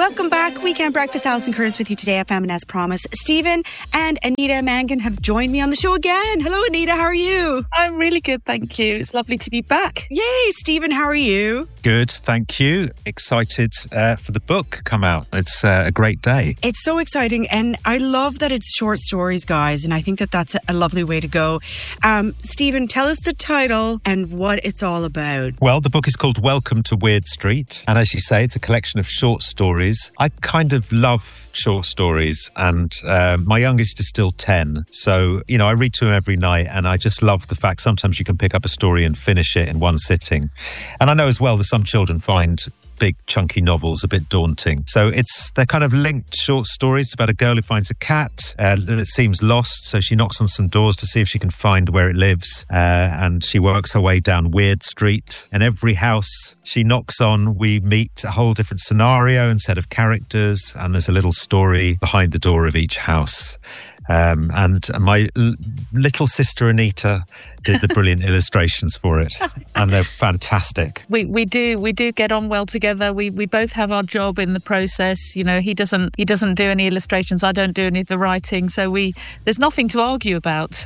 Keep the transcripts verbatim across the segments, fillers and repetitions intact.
Welcome back. Weekend Breakfast. Alison Curtis with you today at Feminist Promise. Stephen and Anita Mangan have joined me on the show again. Hello, Anita. How are you? I'm really good, thank you. It's lovely to be back. Yay. Stephen, how are you? Good, thank you. Excited uh, for the book come out. It's uh, a great day. It's so exciting, and I love that it's short stories, guys, and I think that that's a lovely way to go. Um, Stephen, tell us the title and what it's all about. Well, the book is called Welcome to Weird Street, and as you say, it's a collection of short stories. I kind of love short stories, and uh, my youngest is still ten, so, you know, I read to him every night, and I just love the fact sometimes you can pick up a story and finish it in one sitting. And I know as well that some children find big chunky novels a bit daunting. So it's they're kind of linked short stories. It's about a girl who finds a cat uh, that seems lost, so she knocks on some doors to see if she can find where it lives, uh, and she works her way down Weird Street, and every house she knocks on we meet a whole different scenario and set of characters, and there's a little story behind the door of each house. Um, and my l- little sister Anita did the brilliant illustrations for it, and they're fantastic. We we do we do get on well together. We we both have our job in the process. You know, he doesn't he doesn't do any illustrations. I don't do any of the writing. So we there's nothing to argue about.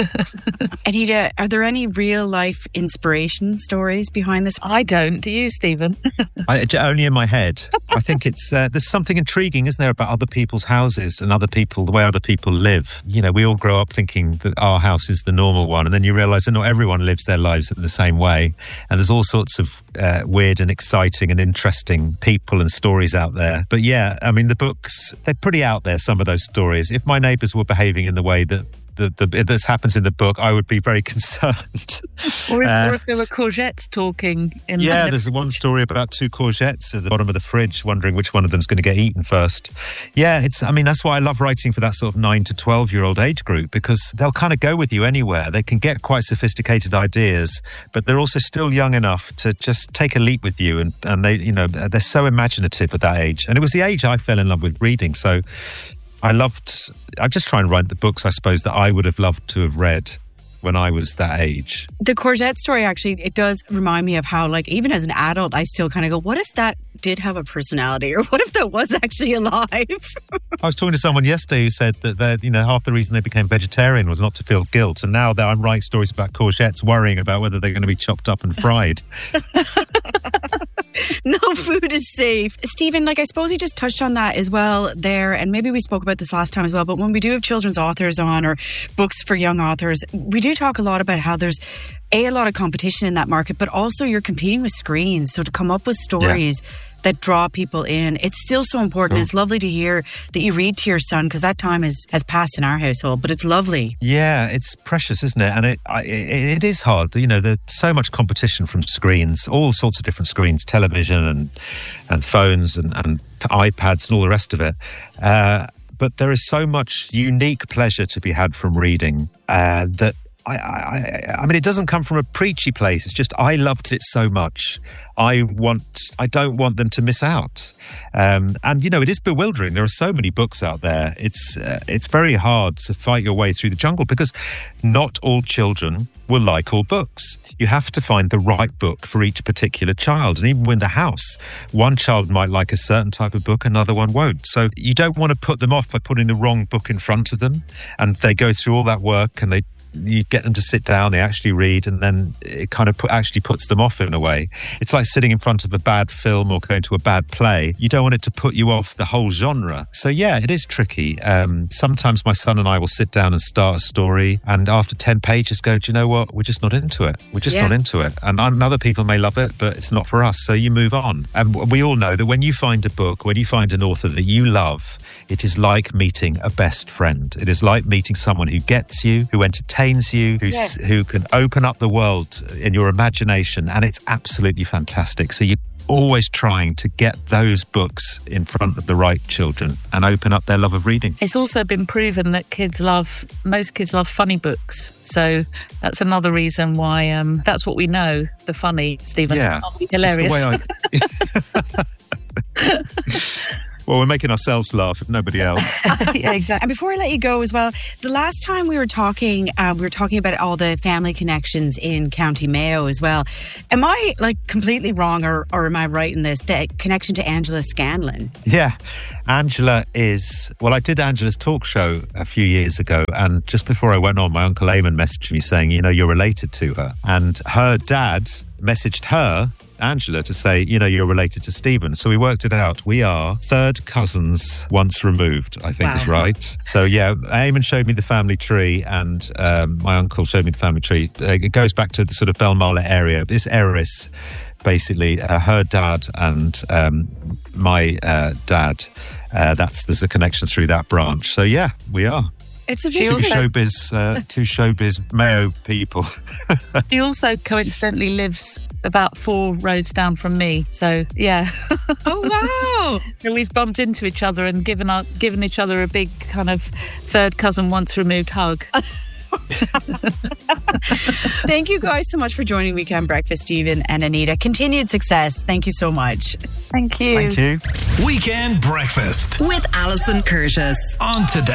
Anita, are there any real life inspiration stories behind this? I don't. Do you, Stephen? I, only in my head. I think it's uh, there's something intriguing, isn't there, about other people's houses and other people, the way other people live. You know, we all grow up thinking that our house is the normal one, and then you realise that not everyone lives their lives in the same way, and there's all sorts of uh, weird and exciting and interesting people and stories out there. But yeah, I mean, the books, they're pretty out there, some of those stories. If my neighbours were behaving in the way that The, the, this happens in the book, I would be very concerned. Or if, uh, or if there were courgettes talking. In yeah, the... there's one story about two courgettes at the bottom of the fridge, wondering which one of them's going to get eaten first. Yeah, it's. I mean, that's why I love writing for that sort of nine to twelve year old age group, because they'll kind of go with you anywhere. They can get quite sophisticated ideas, but they're also still young enough to just take a leap with you, and and they, you know, they're so imaginative at that age. And it was the age I fell in love with reading, so I loved, I just try and write the books, I suppose, that I would have loved to have read when I was that age. The courgette story, actually, it does remind me of how, like, even as an adult, I still kind of go, what if that did have a personality? Or what if that was actually alive? I was talking to someone yesterday who said that, they're, you know, half the reason they became vegetarian was not to feel guilt. And now that I'm writing stories about courgettes, worrying about whether they're going to be chopped up and fried. No food is safe. Stephen, like, I suppose you just touched on that as well there, and maybe we spoke about this last time as well, but when we do have children's authors on, or books for young authors, we do talk a lot about how there's a, a lot of competition in that market, but also you're competing with screens. So to come up with stories yeah. that draw people in, it's still so important. Oh. It's lovely to hear that you read to your son, because that time is, has passed in our household, but it's lovely. Yeah, it's precious, isn't it? And it, I, it it is hard. You know, there's so much competition from screens, all sorts of different screens, television and and phones and, and iPads and all the rest of it. Uh, but there is so much unique pleasure to be had from reading uh, that I, I, I mean, it doesn't come from a preachy place. It's just I loved it so much. I want, I don't want them to miss out. Um, and you know, it is bewildering. There are so many books out there. It's uh, it's very hard to fight your way through the jungle, because not all children will like all books. You have to find the right book for each particular child. And even in the house, one child might like a certain type of book, another one won't. So you don't want to put them off by putting the wrong book in front of them, and they go through all that work and they you get them to sit down, they actually read, and then it kind of put, actually puts them off in a way. It's like sitting in front of a bad film or going to a bad play. You don't want it to put you off the whole genre. So yeah, it is tricky. Um, sometimes my son and I will sit down and start a story, and after ten pages go, do you know what? We're just not into it. We're just yeah. not into it. And other people may love it, but it's not for us. So you move on. And we all know that when you find a book, when you find an author that you love, it is like meeting a best friend. It is like meeting someone who gets you, who entertains you, who, yes. who can open up the world in your imagination. And it's absolutely fantastic. So you're always trying to get those books in front of the right children and open up their love of reading. It's also been proven that kids love, most kids love funny books. So that's another reason why, um, that's what we know, the funny, Stephen. Yeah. Hilarious. It's the way I... Well, we're making ourselves laugh, if nobody else. Yeah, exactly. And before I let you go as well, the last time we were talking, uh, we were talking about all the family connections in County Mayo as well. Am I like completely wrong, or, or am I right in this? The connection to Angela Scanlon. Yeah, Angela is... Well, I did Angela's talk show a few years ago, and just before I went on, my Uncle Eamon messaged me saying, you know, you're related to her. And her dad messaged her, Angela, to say, you know, you're related to Stephen. So we worked it out. We are third cousins once removed, I think Wow. is right. So yeah, Eamon showed me the family tree, and um, my uncle showed me the family tree. Uh, it goes back to the sort of Belmarla area. This heiress, basically, uh, her dad and um, my uh, dad, uh, that's there's a connection through that branch. So yeah, we are. It's a She bit Two also- showbiz, uh, two showbiz Mayo people. He also coincidentally lives about four roads down from me. So, yeah. Oh, wow. So we've bumped into each other and given our, given each other a big kind of third cousin once removed hug. Thank you guys so much for joining Weekend Breakfast, Stephen and Anita. Continued success. Thank you so much. Thank you. Thank you. Weekend Breakfast With Alison Curtis. on Today.